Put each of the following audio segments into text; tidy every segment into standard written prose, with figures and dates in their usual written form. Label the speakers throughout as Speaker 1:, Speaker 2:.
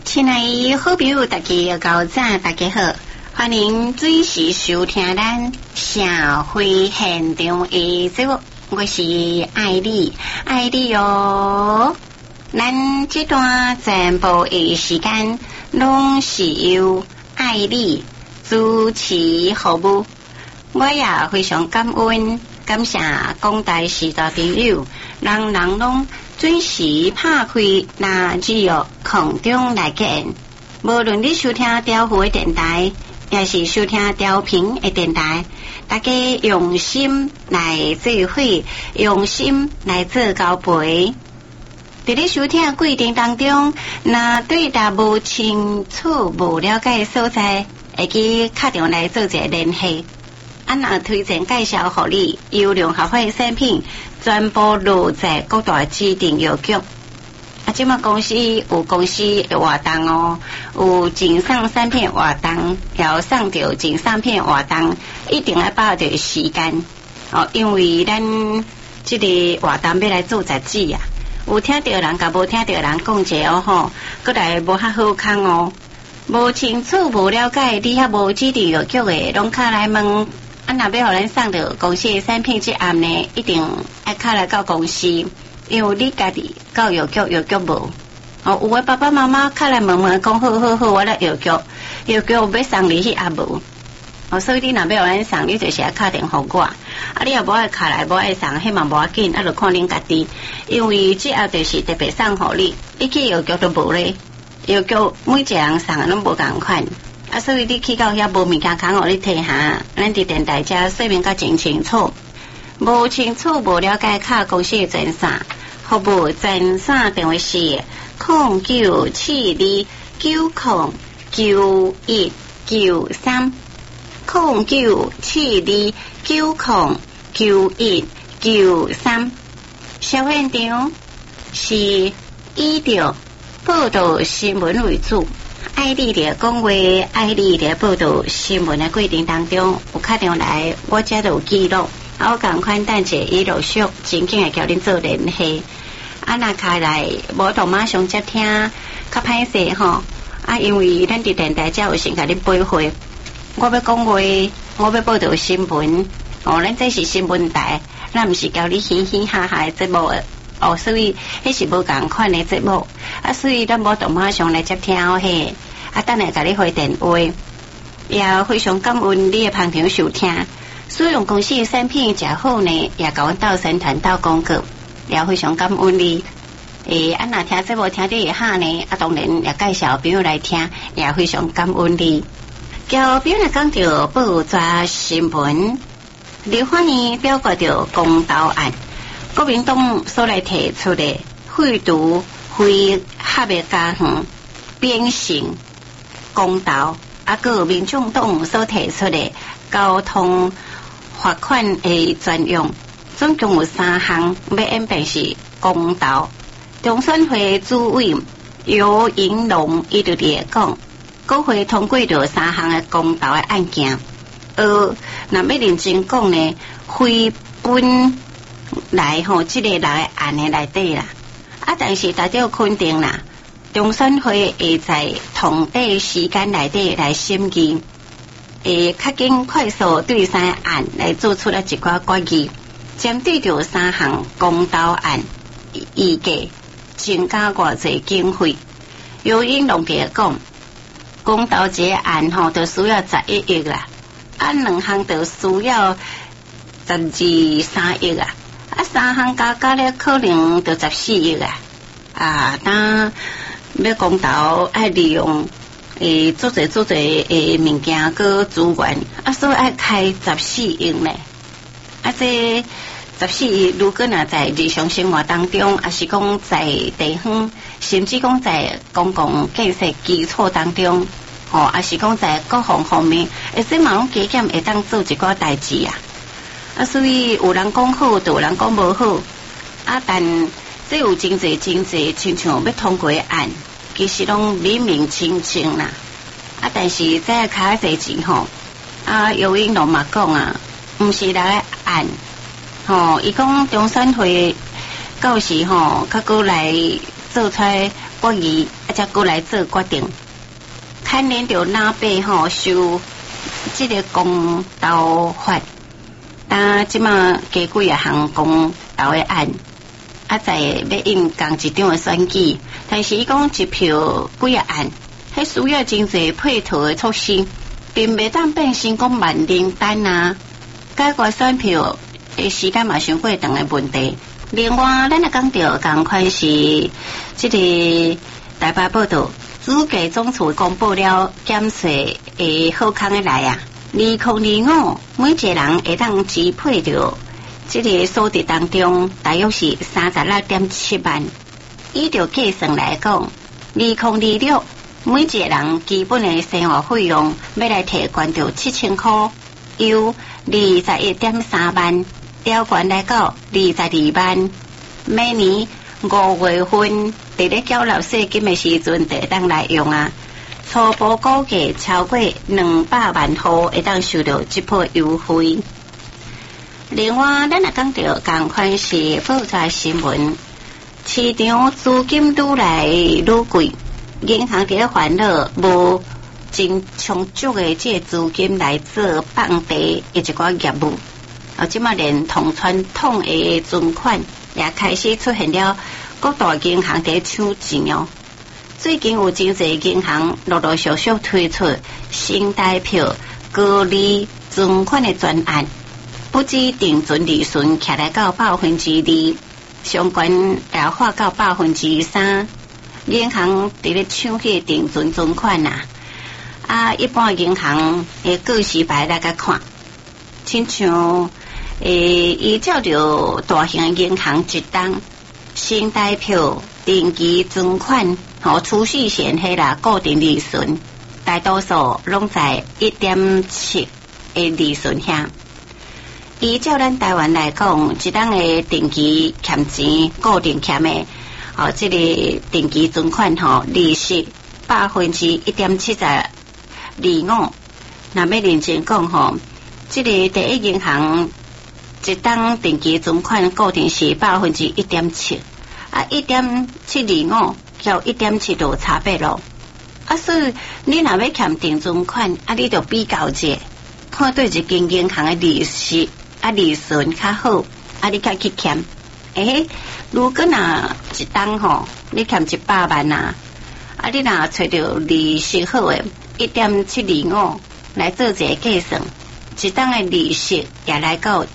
Speaker 1: 亲爱的好朋友，大家早早，大家好，欢迎准时收听咱社会现场的节目，我是爱你，爱你哦。咱这段全部的时间，拢是由爱你主持服务，我也非常感恩，感谢广大时代朋友，人人拢准时拍开那只有空中来见，无论你收听调湖的电台，也是收听调频的电台，大家用心来做伙，用心来做交陪。在你收听的过程当中，若对答无清楚、无了解的所在，会去敲电话来做一个联系。若推荐介绍给你优良合法的产品，全部落在各大指定药局。即马公司有公司的活动哦，有赠送3片活动，要送到赠3片活动，一定要把握时间哦，因为咱这个活动要来做杂志啊，有听到人甲无听到人讲者哦吼，过来无较好康哦，无清楚无了解，你遐无指定药局的，拢敲来问。若要互咱送到公司的产品这暗呢，一定要敲来到公司，因为你家己到药局无。哦，有的爸爸妈妈敲来问问，讲好，我来药局要送你去也无。哦，所以你若要互咱送，你就是要敲电话我。你也无爱敲来，无爱送，迄嘛无要紧，就看恁家己。因为这后就是特别送互你，你去药局都无咧，药局每一个人送拢无共款。所以你去到遐无物件空，互你摕下，咱伫电台遮说明甲真清楚，无清楚无了解，敲公司的专线，服务专线电话是0972909193 0972909193。小现场是以着报道新闻为主。爱你的讲话，爱你的报道新闻的过程当中，有打电话来，我遮都有记录，我赶快等者伊陆续真紧会叫恁做联系。若开来无就马上接听，较歹势吼。因为咱伫电台遮有先甲恁背会，我要讲话，我要报道新闻，哦，咱这是新闻台，咱毋是教你嘻嘻哈哈的节目的。哦，所以迄是无共款的节目，所以咱无就马上来接听嘿。等下甲你回电话，也非常感恩你的捧场收听。使用公司的产品诚好呢，也甲阮斗宣传斗广告，也非常感恩你。若听节目听得会下呢，当然也介绍朋友来听，也非常感恩你。交朋友来讲到报纸新闻，立法院表决到公投案。国民党所来提出的废除非合的家园变成公投，个民众党所提出的交通罚款的专用，总共有3项要演变是公投。中选会主委尤盈龙伊就讲，国会通过着3项的公投的案件，若要认真讲呢，非本来这个来案的内底啦，但是大家有肯定啦，中选会会在同一时间内底来审议，较紧快速对3案来做出了一寡决议，针对着3项公投案，预计增加偌济经费。尤英龙就讲，公投这个案就需要11亿啦，2项就需要12、3亿啊。3项加咧可能就14亿啊！当要公投爱利用做侪物件个资源，所以爱开14亿呢。这14亿如果若在日常生活当中，是讲在地方，甚至讲在公共建设基础当中，是讲在各方面，这嘛拢加减会当做一寡代志啊。所以有人讲好，就有人讲无好。但这有真侪，亲像要通过案，其实拢明明清清啦。但是在卡侪钱尤英龙嘛讲啊，毋是来案，伊讲中选会到时较过来做出决议， 才过来做决定。牵连着老爸吼受这个公道法，但即马加几啊项公道的案，再要用共一场的选举，但是伊讲一票几啊案，迄需要真侪配套的措施，并袂当变成讲万灵丹啊，解决选票的时间嘛伤过长的问题。另外，咱也讲到同款是这个台北报道。主计总处公布了减税的好康的来啊，2025每一个人会当支配着这个所得当中，大约是36.7万。依照计算来讲，2026每一个人基本的生活费用要来提悬到7000块，由21.3万调悬来到22万，每年5月份。伫咧缴纳税金的时阵，得当来用啊。初步估计超过200万户会当受到这波优惠。另外，咱也讲到同款是报纸新闻，市场资金愈来愈贵，银行伫咧烦恼无真充足的这资金来做放贷的一寡业务。即马连同传统的存款也开始出现了。各大银行在抢钱哦，最近有真侪银行陆陆续续推出新台票高利存款的专案，不止定存利润徛来到2%，相关也划到3%。银行伫咧抢迄定存存款一般银行的告示牌来甲看，亲像依照着大型银行一档。新台票定期存款储蓄险迄啦固定利润，大多数拢在 1.7 的利润下。依照咱台湾来讲，一档的定期欠钱固定欠的这个定期存款利息1.75%。那要认真讲这个第一银行。一档定期存款固定是 1.7%， 1.725叫 1.7 就差别咯。所以你若要欠定存款，你就比较者，看对一间银行的利息利润较好，你才去欠。如果若一档你欠100万你若找到利息好的 1.725来做一个计算。一档的利息也来到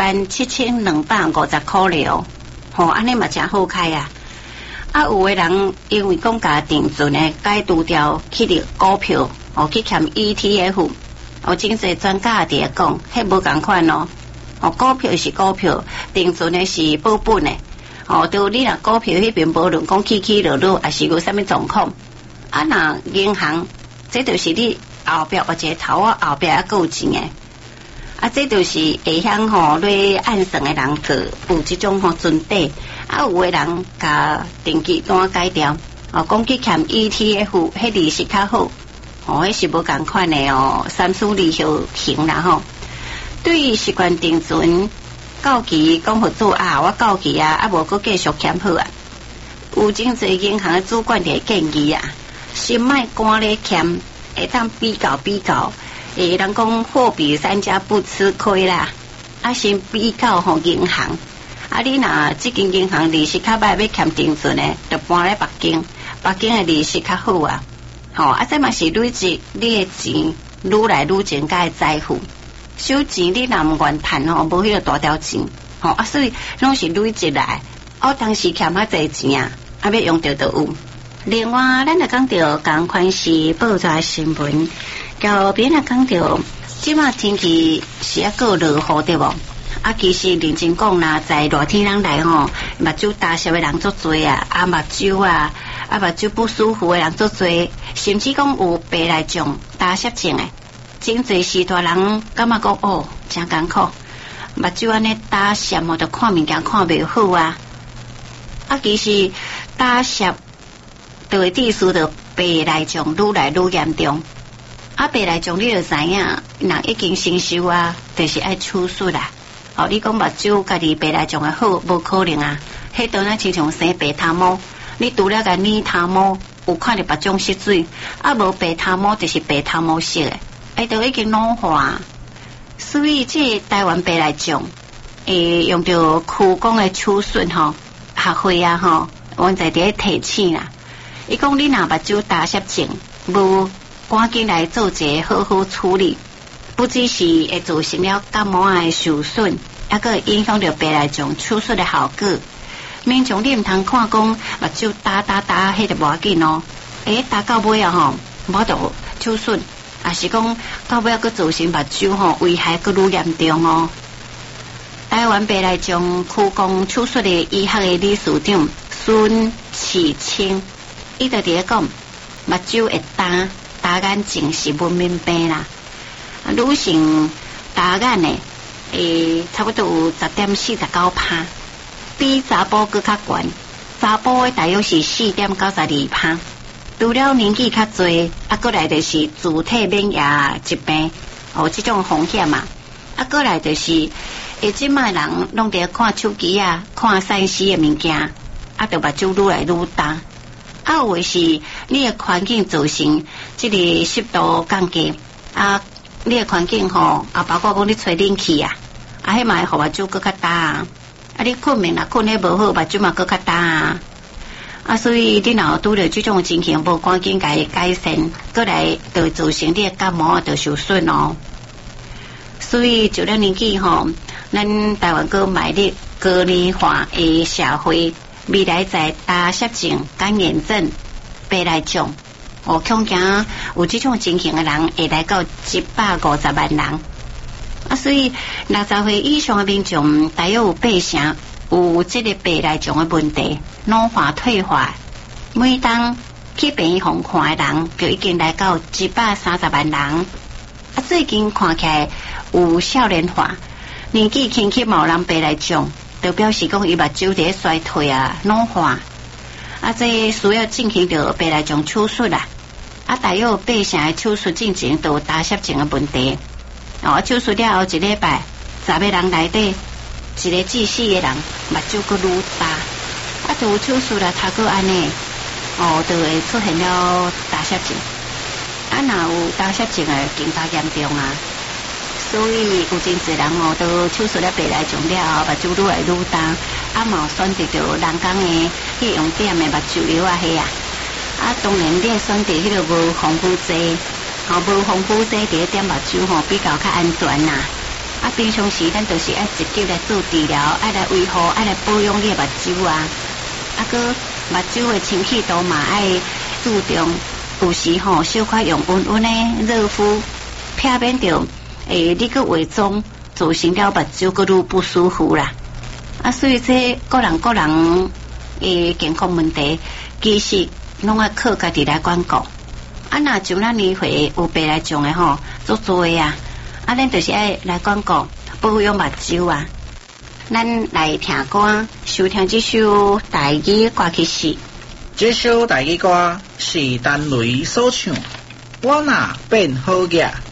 Speaker 1: 17250块了，安尼嘛真好开啊！有的人因为讲甲定存呢改除掉去了股票，去欠 ETF， 真侪专家伫讲，迄无共款咯。股票是股票，定存的是保本的。就你若股票迄边无论讲起起落落，还是有啥物状况，若银行，这就是你后壁或者头后壁还够钱的。这就是会晓咧按算的人个有这种存底，有的人甲定期单改掉，讲去欠 ETF， 迄利息较好，迄是无共款的三思而后行啦对于习惯定存，到期讲互做我到期无搁继续欠好有真侪银行的主管的建议先莫赶咧欠，会当比较。人讲货比三家不吃亏啦，先比较银行，你若这间银行利息较歹，要欠定存呢，就搬来北京的利息较好这嘛是累积你的钱愈来愈增加的财富，小钱你若唔愿趁无迄个大条钱所以拢是累积来，当时欠济钱要用到就有。另外，咱也讲到同款是报纸新闻。交边也讲到，即马天气是够落雨对无？其实认真讲啦，在热天人来目睭干涩的人足多目睭不舒服的人足多，甚至讲有白内障、干涩症的，真侪时大人感觉讲真艰苦，目睭安尼干涩就看物件看袂好其实干涩就会致使到白内障愈来愈严重。白内障你就知影，人已经成熟就是爱手术啦。你讲目睭家己白内障的好，无可能迄当然亲像生白头毛，你除了甲染头毛有看到别种色水，啊无白头毛就是白头毛色的，都已经老化。所以这台湾白内障，用到区公的手术吼，学会啊吼，阮在伫提醒啦。伊讲你若目睭干涩症，无赶紧来做一个好好处理，不只是会造成了感冒的受损，还个影响到白内障手术的效果。民众你毋通看讲目睭打，迄个无要紧哦。打到尾啊吼，无就手术，也是讲到尾个造成目睭吼危害个愈严重哦。台湾白内障区公手术的医学的理事长孙启清，伊就伫咧讲，目睭会打眼症是文明病啦。女性打眼的，差不多有10.49%，比查甫搁较悬。查甫的大约是4.92%。除了年纪较侪，过来就是自体免疫疾病，这种风险嘛。过来就是即卖人拢伫看手机啊，看3C的物件，就目睭愈来愈大。有的是你的环境造成这个湿度降低，你的环境吼，包括讲你吹冷气啊，迄嘛会互目睭搁较大啊。你困眠啊，困得无好，目睭嘛搁较大啊。所以你若拄着这种情形，无赶紧改善，过来就会造成你的感冒就受损哦。所以就咱年纪吼，咱台湾搁迈入高龄化的社会，未来在大湿症、干眼症、白内障，恐惊有这种情形的人会来到150万人。所以60岁以上的民众，大约有8成有这个白内障的问题，老化退化。每当去病院看的人，就已经来到130万人。最近看起来有少年化，年纪轻轻有人白内障，就表示讲伊目睭在衰退啊、老化。这需要进行到白内障手术啦。大约有8成的手术进行到大湿症的问题。手术了后1礼拜，10个人内底1个至4个人目睭搁愈大。就有手术啦，他搁安尼，就会出现了大湿症。若有大湿症的更加严重啊。所以有真侪人都手术了白内障了后，目睭愈来愈大，嘛有选择到人工的去用点的目睭药迄当然你会选择迄个无防腐剂，无防腐剂伫点目睭比较较安全啦。平常时咱就是要直接来做治疗，来维护，来保养你的目睭啊。个目睭的清气度嘛要注重，有时小可用温的热敷，避免着你个伪装造成了目睭个愈不舒服啦。所以这个人的健康问题，其实拢要靠家己来管顾。若像咱年岁有白内障的足多啊，咱就是要来管顾保养目睭啊。咱来听歌，收听这首台语歌曲是。
Speaker 2: 这首台语歌是陈雷所唱，我若变好个。